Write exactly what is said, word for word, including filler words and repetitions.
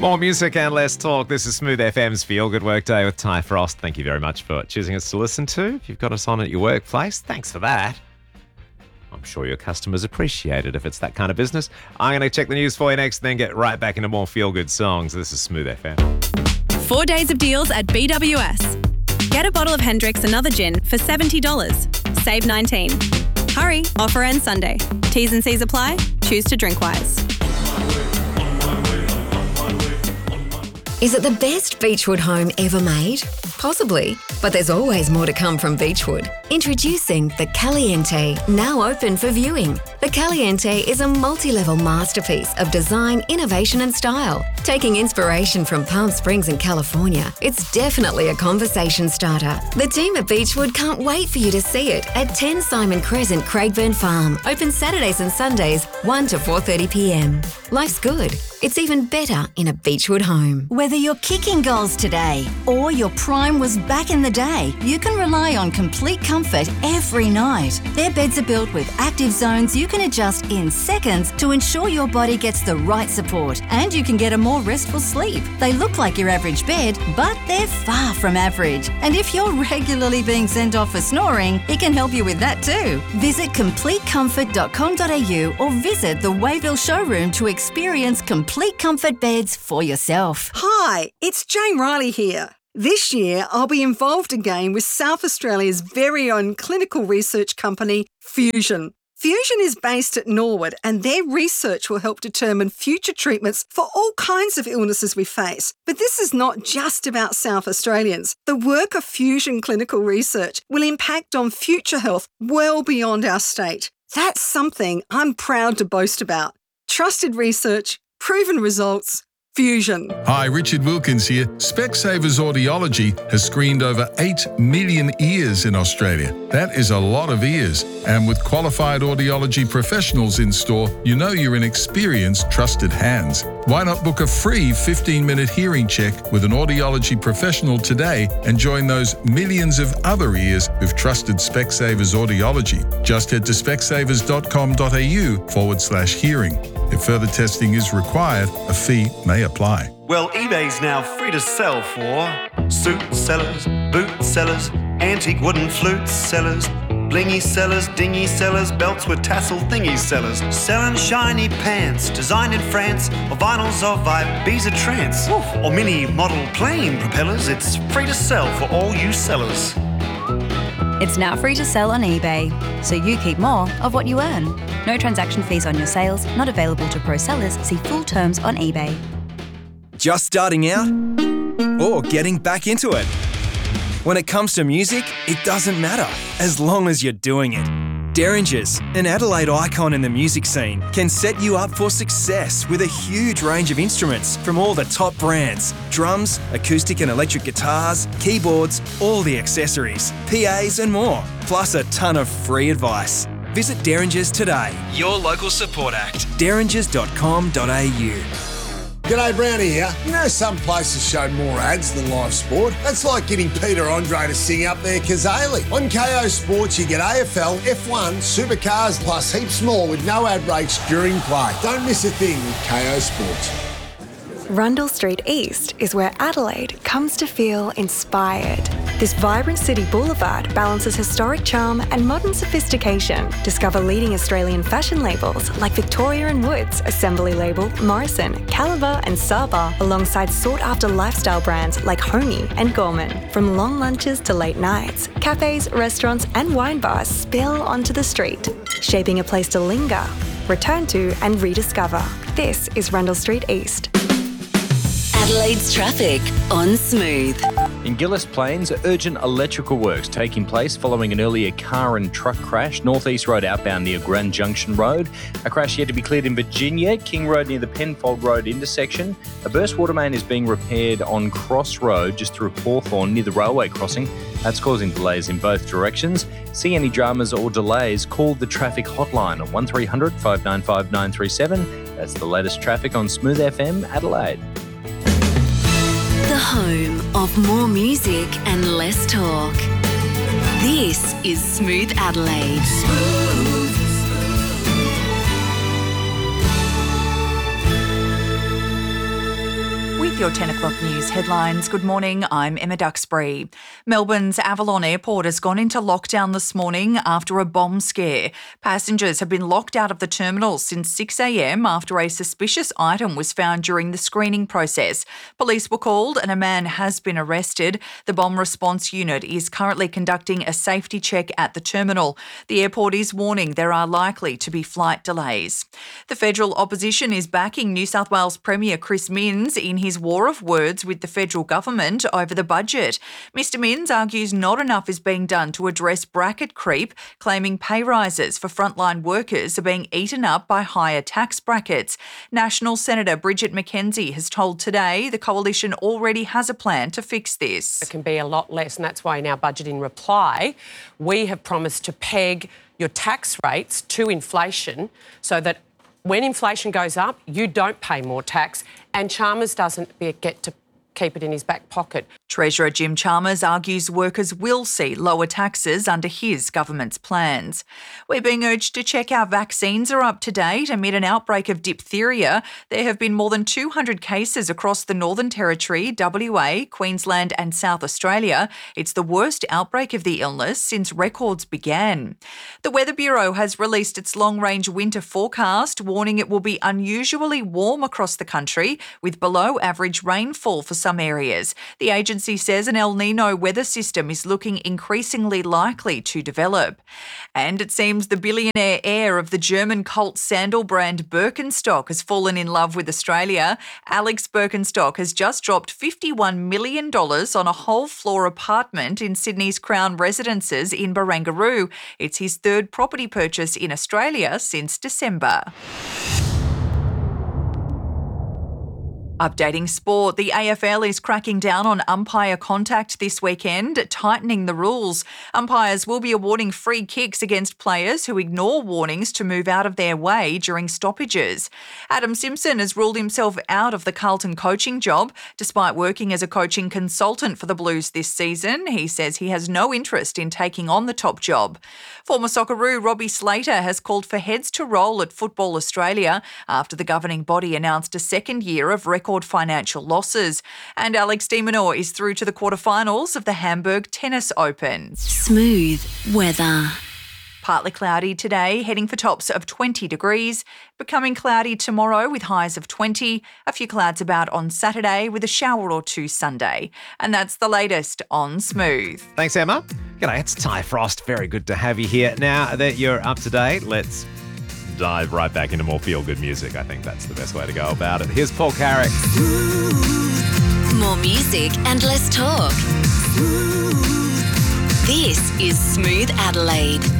More music and less talk. This is Smooth F M's Feel Good Workday with Ty Frost. Thank you very much for choosing us to listen to. If you've got us on at your workplace, thanks for that. I'm sure your customers appreciate it if it's that kind of business. I'm going to check the news for you next, then get right back into more feel-good songs. This is Smooth F M. Four days of deals at B W S. Get a bottle of Hendrick's Another Gin for seventy dollars. Save nineteen dollars. Hurry, offer ends Sunday. T's and C's apply. Choose to drink wise. Is it the best Beechwood home ever made? Possibly, but there's always more to come from Beechwood. Introducing the Caliente, now open for viewing. The Caliente is a multi-level masterpiece of design, innovation and style. Taking inspiration from Palm Springs in California, it's definitely a conversation starter. The team at Beechwood can't wait for you to see it at ten Simon Crescent, Craigburn Farm. Open Saturdays and Sundays, one to four thirty p m. Life's good. It's even better in a Beechwood home. Whether you're kicking goals today or your prime was back in the day, you can rely on complete comfort every night. Their beds are built with active zones you can adjust in seconds to ensure your body gets the right support and you can get a more restful sleep. They look like your average bed, but they're far from average. And if you're regularly being sent off for snoring, it can help you with that too. Visit complete comfort dot com dot a u or visit the Wayville showroom to experience complete comfort beds for yourself. Hi, it's Jane Riley here. This year, I'll be involved again with South Australia's very own clinical research company, Fusion. Fusion is based at Norwood and their research will help determine future treatments for all kinds of illnesses we face. But this is not just about South Australians. The work of Fusion Clinical Research will impact on future health well beyond our state. That's something I'm proud to boast about. Trusted research, proven results, Fusion. Hi, Richard Wilkins here. Specsavers Audiology has screened over eight million ears in Australia. That is a lot of ears. And with qualified audiology professionals in store, you know you're in experienced, trusted hands. Why not book a free fifteen-minute hearing check with an audiology professional today and join those millions of other ears who've trusted Specsavers Audiology? Just head to specsavers dot com dot a u forward slash hearing. If further testing is required, a fee may apply. Well, eBay's now free to sell for suit sellers, boot sellers, antique wooden flute sellers, blingy sellers, dingy sellers, belts with tassel thingy sellers, selling shiny pants designed in France, or vinyls of Ibiza trance, or mini model plane propellers. It's free to sell for all you sellers. It's now free to sell on eBay, so you keep more of what you earn. No transaction fees on your sales, not available to pro sellers. See full terms on eBay. Just starting out or getting back into it? When it comes to music, it doesn't matter, as long as you're doing it. Derringers, an Adelaide icon in the music scene, can set you up for success with a huge range of instruments from all the top brands. Drums, acoustic and electric guitars, keyboards, all the accessories, P As and more, plus a ton of free advice. Visit Derringers today, your local support act, derringers dot com dot a u. G'day, Brownie here. You know some places show more ads than live sport? That's like getting Peter Andre to sing up their Kazali. On K O Sports, you get A F L, F one, supercars, plus heaps more with no ad breaks during play. Don't miss a thing with K O Sports. Rundle Street East is where Adelaide comes to feel inspired. This vibrant city boulevard balances historic charm and modern sophistication. Discover leading Australian fashion labels like Victoria and Woods, Assembly Label, Morrison, Caliber and Saba, alongside sought-after lifestyle brands like Homey and Gorman. From long lunches to late nights, cafes, restaurants and wine bars spill onto the street, shaping a place to linger, return to and rediscover. This is Rundle Street East. Adelaide's traffic on Smooth. In Gillis Plains, urgent electrical works taking place following an earlier car and truck crash. Northeast Road outbound near Grand Junction Road. A crash yet to be cleared in Virginia. King Road near the Penfold Road intersection. A burst water main is being repaired on Cross Road just through Hawthorn near the railway crossing. That's causing delays in both directions. See any dramas or delays, call the traffic hotline on one three hundred, five nine five, nine three seven. That's the latest traffic on Smooth F M Adelaide. The home of more music and less talk. This is Smooth Adelaide. Smooth. your ten o'clock news headlines. Good morning, I'm Emma Duxbury. Melbourne's Avalon Airport has gone into lockdown this morning after a bomb scare. Passengers have been locked out of the terminal since six a.m. after a suspicious item was found during the screening process. Police were called and a man has been arrested. The bomb response unit is currently conducting a safety check at the terminal. The airport is warning there are likely to be flight delays. The federal opposition is backing New South Wales Premier Chris Minns in his war of words with the federal government over the budget. Mister Minns argues not enough is being done to address bracket creep, claiming pay rises for frontline workers are being eaten up by higher tax brackets. National Senator Bridget McKenzie has told Today the coalition already has a plan to fix this. It can be a lot less, and that's why in our budget in reply, we have promised to peg your tax rates to inflation so that when inflation goes up, you don't pay more tax, and Chalmers doesn't be, get to keep it in his back pocket. Treasurer Jim Chalmers argues workers will see lower taxes under his government's plans. We're being urged to check our vaccines are up to date amid an outbreak of diphtheria. There have been more than two hundred cases across the Northern Territory, W A, Queensland and South Australia. It's the worst outbreak of the illness since records began. The Weather Bureau has released its long-range winter forecast, warning it will be unusually warm across the country with below-average rainfall for some areas. The agency says an El Nino weather system is looking increasingly likely to develop. And it seems the billionaire heir of the German cult sandal brand Birkenstock has fallen in love with Australia. Alex Birkenstock has just dropped fifty-one million dollars on a whole-floor apartment in Sydney's Crown Residences in Barangaroo. It's his third property purchase in Australia since December. Updating sport, the A F L is cracking down on umpire contact this weekend, tightening the rules. Umpires will be awarding free kicks against players who ignore warnings to move out of their way during stoppages. Adam Simpson has ruled himself out of the Carlton coaching job. Despite working as a coaching consultant for the Blues this season, he says he has no interest in taking on the top job. Former Socceroo Robbie Slater has called for heads to roll at Football Australia after the governing body announced a second year of record financial losses. And Alex de Minaur is through to the quarterfinals of the Hamburg Tennis Open. Smooth weather. Partly cloudy today, heading for tops of twenty degrees. Becoming cloudy tomorrow with highs of twenty. A few clouds about on Saturday with a shower or two Sunday. And that's the latest on Smooth. Thanks, Emma. G'day, it's Ty Frost. Very good to have you here. Now that you're up to date, let's dive right back into more feel-good music. I think that's the best way to go about it. Here's Paul Carrick. More music and less talk. This is Smooth Adelaide.